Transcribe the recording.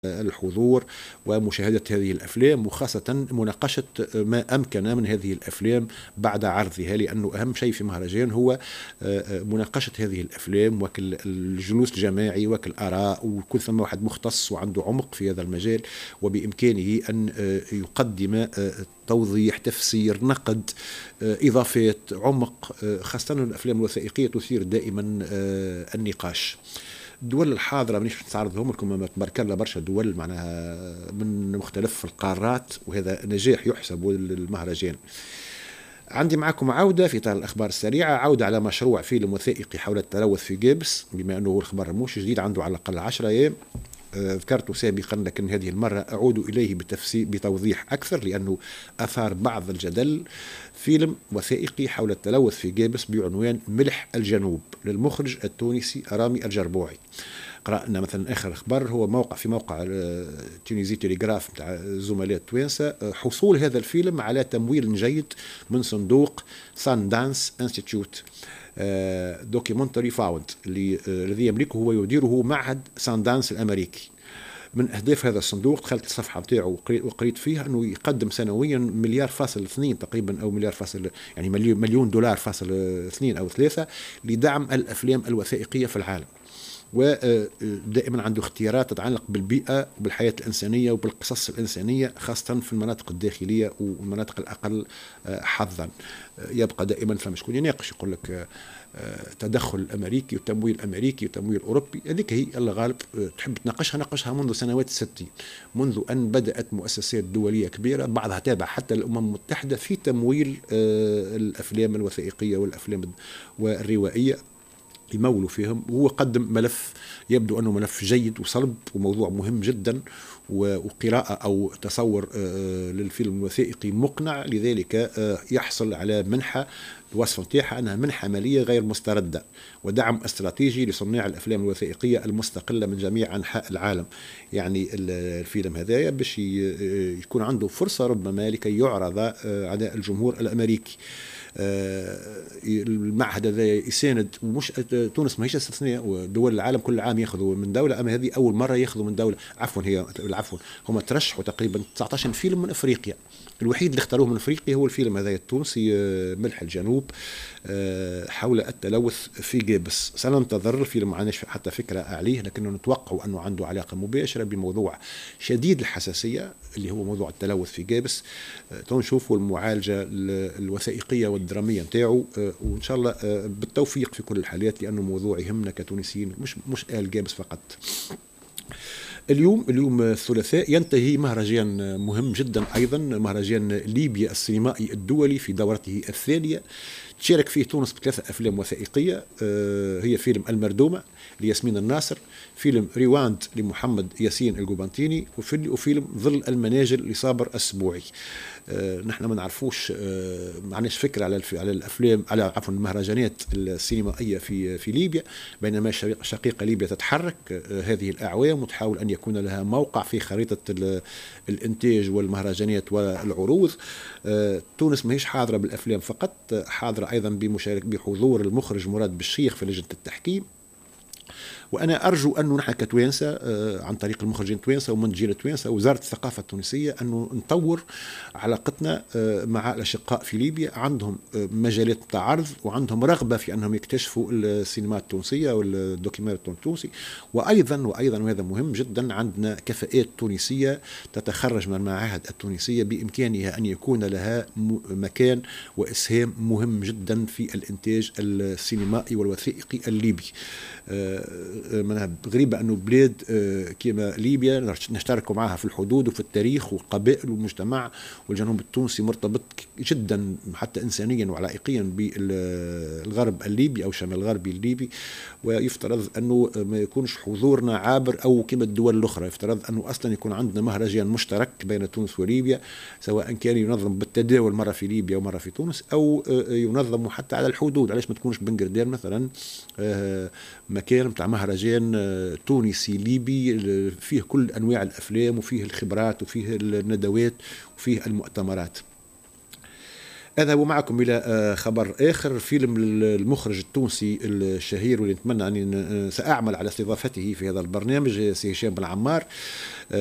الحضور ومشاهدة هذه الأفلام، وخاصة مناقشة ما أمكن من هذه الأفلام بعد عرضها، لأنه أهم شيء في مهرجان هو مناقشة هذه الأفلام وكل الجلوس الجماعي وكل آراء، وكل ثم واحد مختص وعنده عمق في هذا المجال وبإمكانه أن يقدم توضيح، تفسير، نقد، إضافات، عمق. خاصة الأفلام الوثائقية تثير دائما النقاش. الدول الحاضرة مانيش نستعرضهم لكم، تبارك الله برشا دول معناها من مختلف القارات، وهذا نجاح يحسب للمهرجان. عندي معكم عودة في إطار الأخبار السريعة، عودة على مشروع فيلم وثائقي حول التلوث في جابس، بما أنه الخبر مش جديد، عنده على الأقل 10 أيام. ذكرت سابقا، لكن هذه المرة أعود إليه بتوضيح أكثر لأنه أثار بعض الجدل. فيلم وثائقي حول التلوث في جابس بعنوان ملح الجنوب للمخرج التونسي رامي الجربوعي. قرأنا مثلا آخر أخبار هو في موقع تونيزي تليغراف بتاع الزملاء التوانسة، حصول هذا الفيلم على تمويل جيد من صندوق سان دانس انستيتيوت دوكيومنتري فاوند الذي يملكه ويديره معهد سان دانس الأمريكي. من أهداف هذا الصندوق، دخلت الصفحة نتاعو وقريت فيها أنه يقدم سنويا $1.2 تقريبا، أو يعني مليون دولار فاصل 2 أو 3 لدعم الأفلام الوثائقية في العالم. ودائما عنده اختيارات تتعلق بالبيئة وبالحياة الإنسانية وبالقصص الإنسانية، خاصة في المناطق الداخلية والمناطق الأقل حظا. يبقى دائما فما شكون يناقش، يقول لك تدخل الأمريكي وتمويل أمريكي وتمويل أوروبي. هذيك هي الله غالب تحب تناقشها منذ سنوات 60، منذ أن بدأت مؤسسات دولية كبيرة بعضها تابع حتى الأمم المتحدة في تمويل الأفلام الوثائقية والأفلام والروائية، يمولوا فيهم. وهو قدم ملف يبدو أنه ملف جيد وصلب وموضوع مهم جدا، وقراءة أو تصور للفيلم الوثائقي مقنع. لذلك يحصل على منحة، الوصف نتاعها أنها منحة مالية غير مستردة ودعم استراتيجي لصناع الأفلام الوثائقية المستقلة من جميع أنحاء العالم. يعني الفيلم هذايا باش يكون عنده فرصة ربما لكي يعرض على الجمهور الأمريكي. المعهد هذا يساند، ومش تونس ماهيش استثناء، ودول العالم كل عام ياخذوا من دولة، أما هذه أول مرة ياخذوا من دولة. عفوا هم ترشحوا تقريبا 19 فيلم من أفريقيا، الوحيد اللي اختاروه من أفريقيا هو الفيلم هذا التونسي ملح الجنوب حول التلوث في جابس. سننتظر الفيلم، ما عندناش حتى فكرة عليه، لكنه نتوقع أنه عنده علاقة مباشرة بموضوع شديد الحساسية اللي هو موضوع التلوث في جابس. نشوفوا المعالجة الوثائقية والدرامية نتاعو، وإن شاء الله بالتوفيق في كل الحالات، لأنه موضوع يهمنا كتونسيين، مش آل جابس فقط. اليوم الثلاثاء ينتهي مهرجان مهم جدا أيضا، مهرجان ليبيا السينمائي الدولي في دورته الثانية. تشارك فيه تونس بثلاثة أفلام وثائقية، هي فيلم المردومة لياسمين الناصر، فيلم ريواند لمحمد ياسين الجوبانتيني، وفيلم ظل المناجل لصابر السبوعي. نحن ما نعرفوش، ما عندناش فكرة على الأفلام، على عفوا المهرجانات السينمائية في ليبيا، بينما شقيقة ليبيا تتحرك هذه الأعوام وتحاول أن يكون لها موقع في خريطة الإنتاج والمهرجانات والعروض. تونس ما هيش حاضرة بالأفلام فقط، حاضرة أيضا بحضور المخرج مراد بالشيخ في لجنة التحكيم. وأنا أرجو أنه نحن كتوانسة عن طريق المخرجين التوانسة ومنتجين التوانسة ووزارة الثقافة التونسية أنه نطور علاقتنا مع الأشقاء في ليبيا. عندهم مجالات تعرض وعندهم رغبة في أنهم يكتشفوا السينما التونسية والدوكيومنتري التونسي، وأيضا وهذا مهم جدا، عندنا كفاءات تونسية تتخرج من المعاهد التونسية بإمكانها أن يكون لها مكان وإسهام مهم جدا في الإنتاج السينمائي والوثائقي الليبي. غريبة أنه بلاد كما ليبيا نشترك معها في الحدود وفي التاريخ والقبائل والمجتمع، والجنوب التونسي مرتبط جدا حتى إنسانيا وعلائقيا بالغرب الليبي أو شمال الغربي الليبي، ويفترض أنه ما يكونش حضورنا عابر أو كما الدول الأخرى. يفترض أنه أصلا يكون عندنا مهرجان مشترك بين تونس وليبيا، سواء كان ينظم بالتداول مرة في ليبيا ومرة في تونس، أو ينظم حتى على الحدود. علاش ما تكونش بنقردان مثلا مكان بتاع مهرجان تونسي ليبي فيه كل أنواع الأفلام وفيه الخبرات وفيه الندوات وفيه المؤتمرات. أذهب معكم إلى خبر آخر. فيلم المخرج التونسي الشهير واللي نتمنى أني سأعمل على استضافته في هذا البرنامج، سي هشام بن عمار.